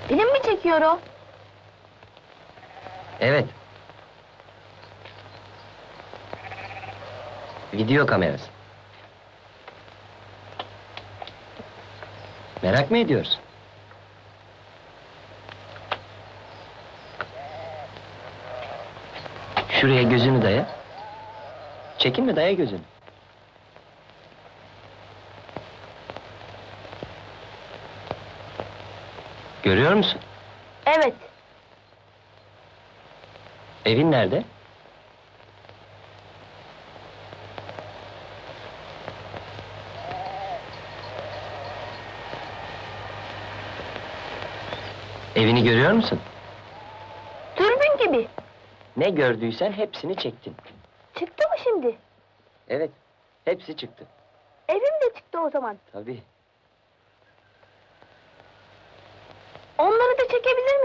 Film mi çekiyor o? Evet. Video kamerası. Merak mı ediyorsun? Şuraya gözünü daya. Çekinme, daya gözünü. Görüyor musun? Evet. Evin nerede? Evini görüyor musun? Türbün gibi. Ne gördüysen hepsini çektin. Çıktı mı şimdi? Evet, hepsi çıktı. Evim de çıktı o zaman. Tabii. Onları da çekebilir